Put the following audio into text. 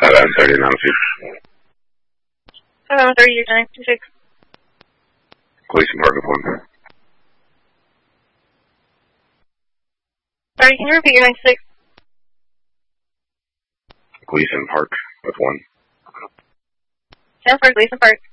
11:30, 96. 11:30, 96. Gleason Park with 1. Sorry, can you repeat your 96? Gleason Park with 1. Sanford, Gleason Park.